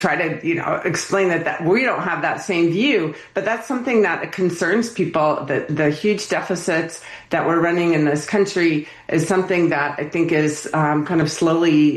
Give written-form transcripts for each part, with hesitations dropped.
try to, explain that we don't have that same view, but that's something that concerns people. That the huge deficits that we're running in this country is something that I think is kind of slowly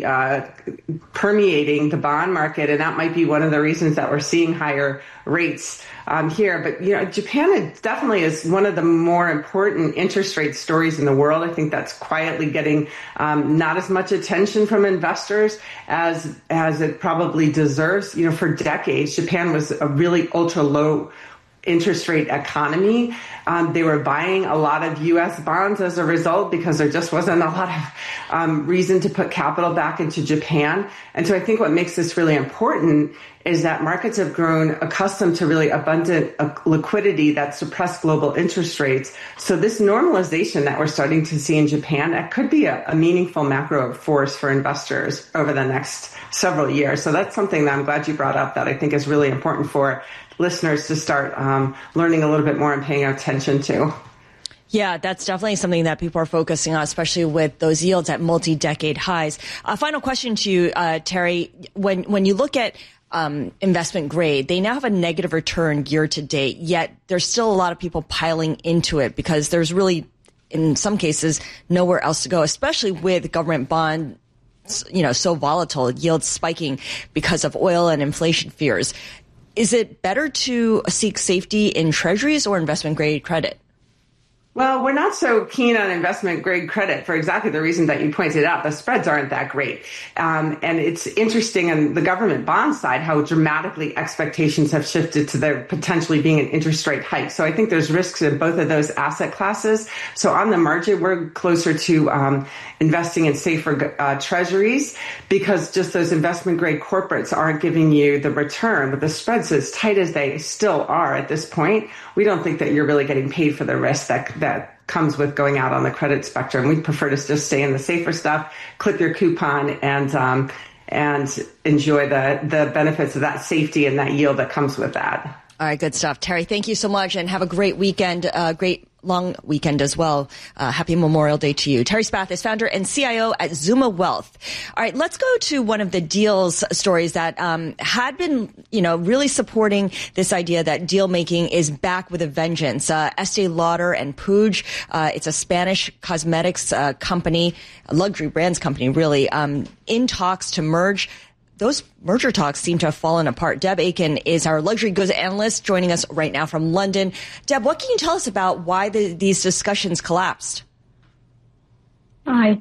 permeating the bond market, and that might be one of the reasons that we're seeing higher rates here. But Japan definitely is one of the more important interest rate stories in the world. I think that's quietly getting not as much attention from investors as it probably deserves. For decades, Japan was a really ultra low interest rate economy. They were buying a lot of U.S. bonds as a result because there just wasn't a lot of reason to put capital back into Japan. And so I think what makes this really important is that markets have grown accustomed to really abundant liquidity that suppressed global interest rates. So this normalization that we're starting to see in Japan, that could be a meaningful macro force for investors over the next several years. So that's something that I'm glad you brought up that I think is really important for listeners to start learning a little bit more and paying attention to. Yeah, that's definitely something that people are focusing on, especially with those yields at multi-decade highs. A final question to you, Terry. When you look at investment grade, they now have a negative return year to date, yet there's still a lot of people piling into it because there's really, in some cases, nowhere else to go, especially with government bonds, so volatile, yields spiking because of oil and inflation fears. Is it better to seek safety in treasuries or investment grade credit? Well, we're not so keen on investment grade credit for exactly the reason that you pointed out. The spreads aren't that great. And it's interesting on the government bond side how dramatically expectations have shifted to there potentially being an interest rate hike. So I think there's risks in both of those asset classes. So on the margin, we're closer to investing in safer treasuries because just those investment grade corporates aren't giving you the return. But the spreads as tight as they still are at this point, we don't think that you're really getting paid for the risk that comes with going out on the credit spectrum. We prefer to just stay in the safer stuff, clip your coupon, and enjoy the benefits of that safety and that yield that comes with that. All right, good stuff. Terry, thank you so much, and have a great weekend, great long weekend as well. Happy Memorial Day to you. Terry Spath is founder and CIO at Zuma Wealth. All right, let's go to one of the deals stories that had been, really supporting this idea that deal making is back with a vengeance. Estee Lauder and Puig, it's a Spanish cosmetics company, a luxury brands company, really, in talks to merge. Those merger talks seem to have fallen apart. Deb Aiken is our luxury goods analyst joining us right now from London. Deb, what can you tell us about why these discussions collapsed? Hi.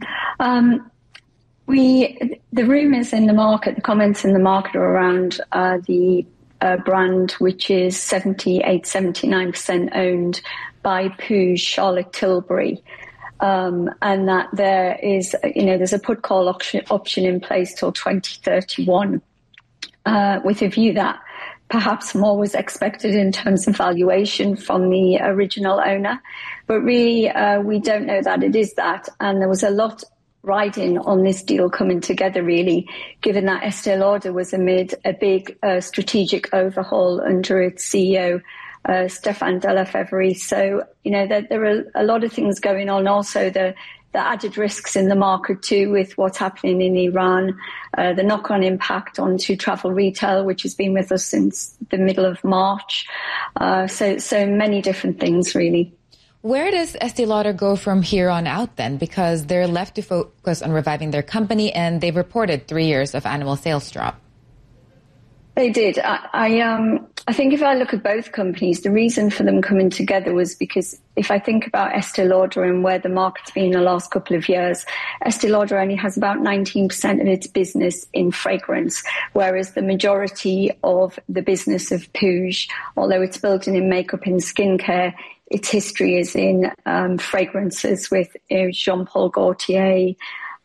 The rumors in the market, the comments in the market are around the brand, which is 79% owned by Puig Charlotte Tilbury. And that there is, there's a put call option in place till 2031, with a view that perhaps more was expected in terms of valuation from the original owner. But really, we don't know that it is that. And there was a lot riding on this deal coming together, really, given that Estee Lauder was amid a big strategic overhaul under its CEO, Stéphane de La Faverie. So, there are a lot of things going on. Also, the added risks in the market too, with what's happening in Iran, the knock-on impact onto travel retail, which has been with us since the middle of March. So many different things, really. Where does Estee Lauder go from here on out then? Because they're left to focus on reviving their company, and they've reported 3 years of annual sales drop. They did. I think if I look at both companies, the reason for them coming together was because if I think about Estee Lauder and where the market's been the last couple of years, Estee Lauder only has about 19% of its business in fragrance, whereas the majority of the business of Puig, although it's built in makeup and skincare, its history is in fragrances with Jean-Paul Gaultier,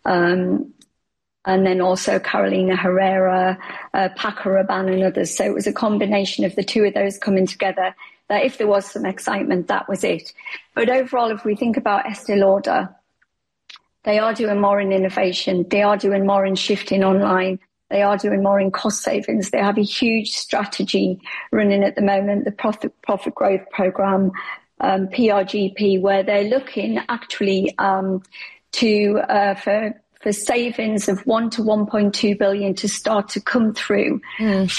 and then also Carolina Herrera, Paco Rabanne and others. So it was a combination of the two of those coming together that if there was some excitement, that was it. But overall, if we think about Estee Lauder, they are doing more in innovation. They are doing more in shifting online. They are doing more in cost savings. They have a huge strategy running at the moment, the profit growth program, PRGP, where they're looking actually for for savings of 1 to 1.2 billion to start to come through